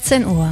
17 Uhr.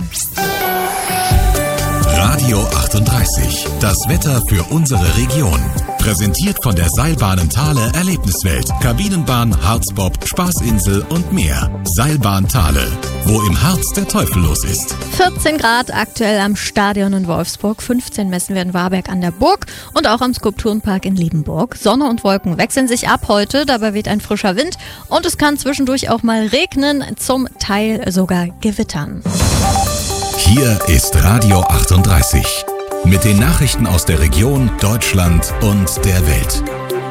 Radio 38. Das Wetter für unsere Region. Präsentiert von der Seilbahnen Thale Erlebniswelt. Kabinenbahn, Harzbob, Spaßinsel und mehr. Seilbahn Thale. Wo im Harz der Teufel los ist. 14 Grad aktuell am Stadion in Wolfsburg. 15 messen wir in Warberg an der Burg und auch am Skulpturenpark in Liebenburg. Sonne und Wolken wechseln sich ab heute. Dabei weht ein frischer Wind und es kann zwischendurch auch mal regnen, zum Teil sogar gewittern. Hier ist Radio 38 mit den Nachrichten aus der Region, Deutschland und der Welt.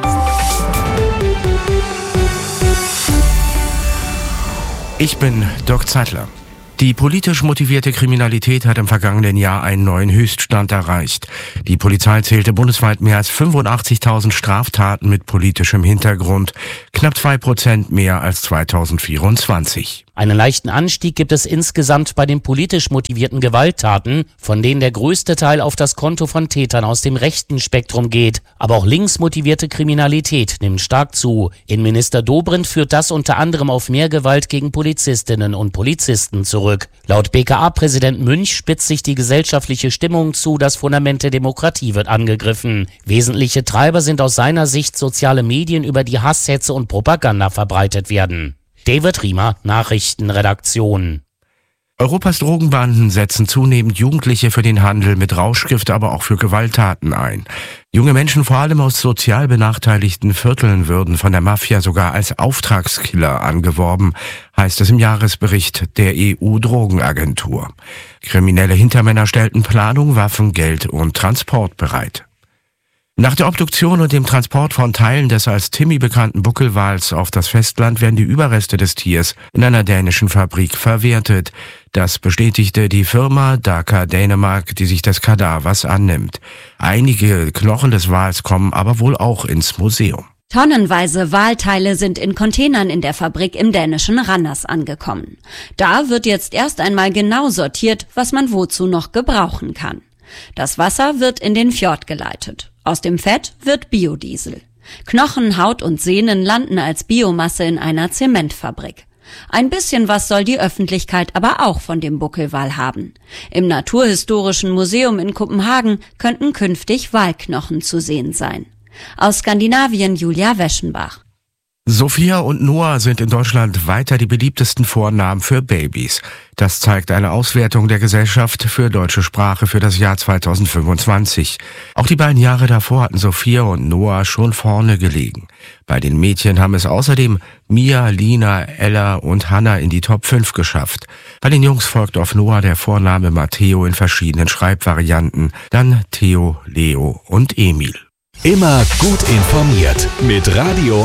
Ich bin Dirk Zeitler. Die politisch motivierte Kriminalität hat im vergangenen Jahr einen neuen Höchststand erreicht. Die Polizei zählte bundesweit mehr als 85.000 Straftaten mit politischem Hintergrund, knapp 2% mehr als 2024. Einen leichten Anstieg gibt es insgesamt bei den politisch motivierten Gewalttaten, von denen der größte Teil auf das Konto von Tätern aus dem rechten Spektrum geht. Aber auch links motivierte Kriminalität nimmt stark zu. Innenminister Dobrindt führt das unter anderem auf mehr Gewalt gegen Polizistinnen und Polizisten zurück. Laut BKA-Präsident Münch spitzt sich die gesellschaftliche Stimmung zu, das Fundament der Demokratie wird angegriffen. Wesentliche Treiber sind aus seiner Sicht soziale Medien, über die Hasshetze und Propaganda verbreitet werden. David Riemer, Nachrichtenredaktion. Europas Drogenbanden setzen zunehmend Jugendliche für den Handel mit Rauschgift, aber auch für Gewalttaten ein. Junge Menschen, vor allem aus sozial benachteiligten Vierteln, würden von der Mafia sogar als Auftragskiller angeworben, heißt es im Jahresbericht der EU-Drogenagentur. Kriminelle Hintermänner stellten Planung, Waffen, Geld und Transport bereit. Nach der Obduktion und dem Transport von Teilen des als Timmy bekannten Buckelwals auf das Festland werden die Überreste des Tiers in einer dänischen Fabrik verwertet. Das bestätigte die Firma Daka Dänemark, die sich des Kadavers annimmt. Einige Knochen des Wals kommen aber wohl auch ins Museum. Tonnenweise Walteile sind in Containern in der Fabrik im dänischen Randers angekommen. Da wird jetzt erst einmal genau sortiert, was man wozu noch gebrauchen kann. Das Wasser wird in den Fjord geleitet. Aus dem Fett wird Biodiesel. Knochen, Haut und Sehnen landen als Biomasse in einer Zementfabrik. Ein bisschen was soll die Öffentlichkeit aber auch von dem Buckelwal haben. Im Naturhistorischen Museum in Kopenhagen könnten künftig Walknochen zu sehen sein. Aus Skandinavien Julia Weschenbach. Sophia und Noah sind in Deutschland weiter die beliebtesten Vornamen für Babys. Das zeigt eine Auswertung der Gesellschaft für deutsche Sprache für das Jahr 2025. Auch die beiden Jahre davor hatten Sophia und Noah schon vorne gelegen. Bei den Mädchen haben es außerdem Mia, Lina, Ella und Hannah in die Top 5 geschafft. Bei den Jungs folgt auf Noah der Vorname Matteo in verschiedenen Schreibvarianten, dann Theo, Leo und Emil. Immer gut informiert mit Radio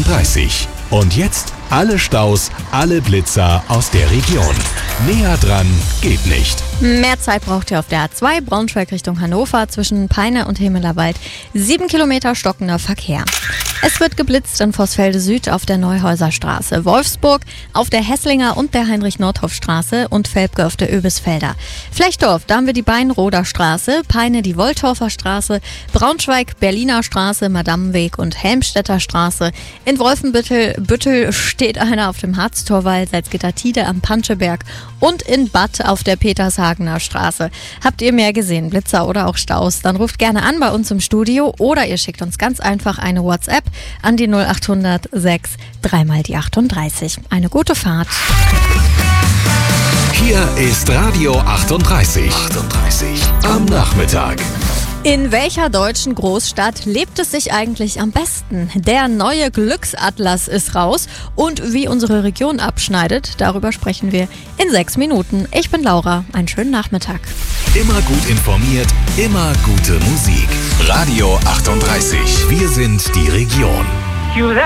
38. Und jetzt alle Staus, alle Blitzer aus der Region. Näher dran geht nicht. Mehr Zeit braucht ihr auf der A2 Braunschweig Richtung Hannover zwischen Peine und Hemelerwald. 7 Kilometer stockender Verkehr. Es wird geblitzt in Vossfelde Süd auf der Neuhäuserstraße, Wolfsburg auf der Hesslinger und der Heinrich-Nordhoff-Straße und Velpke auf der Öbisfelder. Flechdorf, da haben wir die Beinroder Straße, Peine die Woltorfer Straße, Braunschweig, Berliner Straße, Madammenweg und Helmstedter Straße. In Wolfenbüttel steht einer auf dem Harztorwall, Salzgitter-Tide am Panscheberg und in Bad auf der Petershagener Straße. Habt ihr mehr gesehen, Blitzer oder auch Staus? Dann ruft gerne an bei uns im Studio oder ihr schickt uns ganz einfach eine WhatsApp an die 0800 6 3 mal die 38. Eine gute Fahrt. Hier ist Radio 38. Am Nachmittag. In welcher deutschen Großstadt lebt es sich eigentlich am besten? Der neue Glücksatlas ist raus und wie unsere Region abschneidet, darüber sprechen wir in 6 Minuten. Ich bin Laura, einen schönen Nachmittag. Immer gut informiert, immer gute Musik. Radio 38. Wir sind die Region.